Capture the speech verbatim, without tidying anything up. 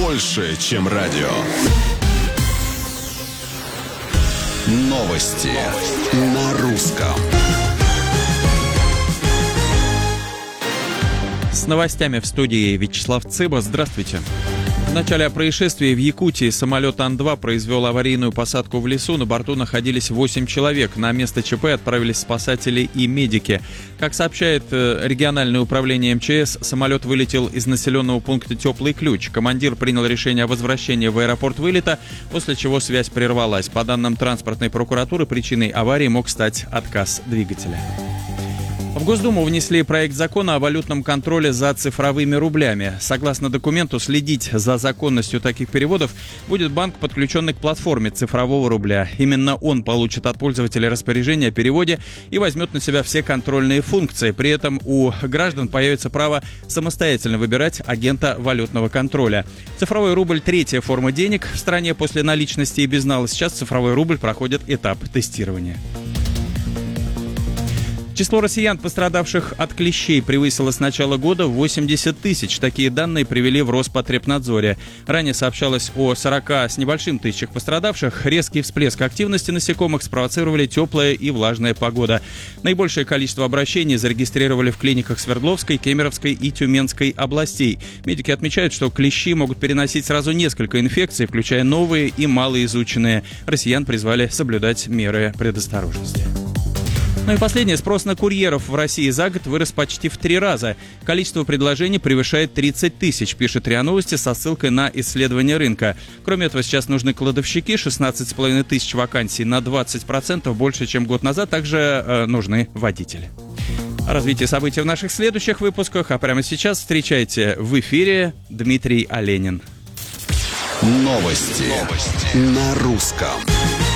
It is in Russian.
больше, чем радио. Новости на русском. С новостями в студии Вячеслав Цыба. Здравствуйте. В начале происшествия в Якутии самолет Ан два произвел аварийную посадку в лесу. На борту находились восемь человек. На место ЧП отправились спасатели и медики. Как сообщает региональное управление эм че эс, самолет вылетел из населенного пункта Теплый Ключ. Командир принял решение о возвращении в аэропорт вылета, после чего связь прервалась. По данным транспортной прокуратуры, причиной аварии мог стать отказ двигателя. В Госдуму внесли проект закона о валютном контроле за цифровыми рублями. Согласно документу, следить за законностью таких переводов будет банк, подключенный к платформе цифрового рубля. Именно он получит от пользователя распоряжение о переводе и возьмет на себя все контрольные функции. При этом у граждан появится право самостоятельно выбирать агента валютного контроля. Цифровой рубль – третья форма денег в стране после наличности и безнала. Сейчас цифровой рубль проходит этап тестирования. Число россиян, пострадавших от клещей, превысило с начала года восемьдесят тысяч. Такие данные привели в Роспотребнадзоре. Ранее сообщалось о сорока с небольшим тысячах пострадавших. Резкий всплеск активности насекомых спровоцировали теплая и влажная погода. Наибольшее количество обращений зарегистрировали в клиниках Свердловской, Кемеровской и Тюменской областей. Медики отмечают, что клещи могут переносить сразу несколько инфекций, включая новые и малоизученные. Россиян призвали соблюдать меры предосторожности. Ну и последнее. Спрос на курьеров в России за год вырос почти в три раза. Количество предложений превышает тридцать тысяч, пишет РИА Новости со ссылкой на исследование рынка. Кроме этого, сейчас нужны кладовщики, шестнадцать с половиной тысяч вакансий, на двадцать процентов больше, чем год назад. Также э, нужны водители. О развитии событий в наших следующих выпусках. А прямо сейчас встречайте в эфире Дмитрий Оленин. Новости, Новости. На русском.